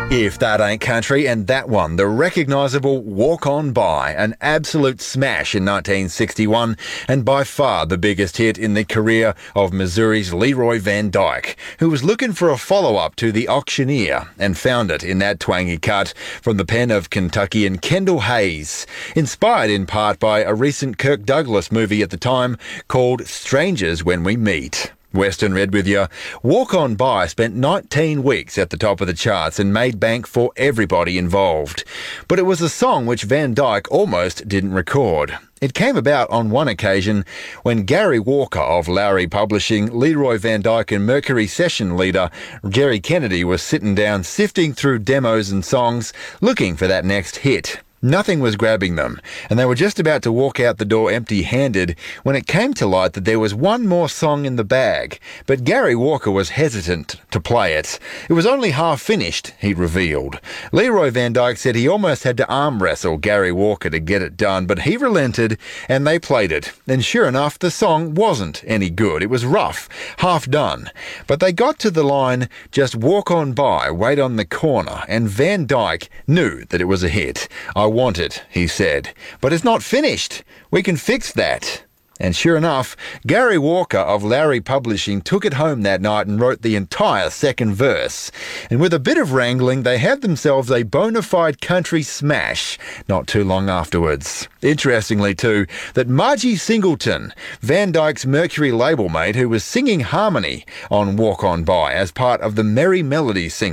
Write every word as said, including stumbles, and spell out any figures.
If that ain't country, and that one, the recognisable Walk On By, an absolute smash in nineteen sixty-one, and by far the biggest hit in the career of Missouri's Leroy Van Dyke, who was looking for a follow-up to The Auctioneer, and found it in that twangy cut from the pen of Kentuckian Kendall Hayes, inspired in part by a recent Kirk Douglas movie at the time called Strangers When We Meet. Western Red with you. Walk On By spent nineteen weeks at the top of the charts and made bank for everybody involved. But it was a song which Van Dyke almost didn't record. It came about on one occasion when Gary Walker of Lowry Publishing, Leroy Van Dyke and Mercury session leader Jerry Kennedy was sitting down sifting through demos and songs looking for that next hit. Nothing was grabbing them, and they were just about to walk out the door empty-handed when it came to light that there was one more song in the bag, but Gary Walker was hesitant to play it. It was only half finished, he revealed. Leroy Van Dyke said he almost had to arm wrestle Gary Walker to get it done, but he relented and they played it. And sure enough, the song wasn't any good. It was rough, half done. But they got to the line, "Just walk on by, wait on the corner," and Van Dyke knew that it was a hit. "I want it," he said, "but it's not finished. We can fix that." And sure enough, Gary Walker of Lowry Publishing took it home that night and wrote the entire second verse. And with a bit of wrangling, they had themselves a bona fide country smash not too long afterwards. Interestingly too, that Margie Singleton, Van Dyke's Mercury label mate, who was singing harmony on Walk On By as part of the Merry Melodies single,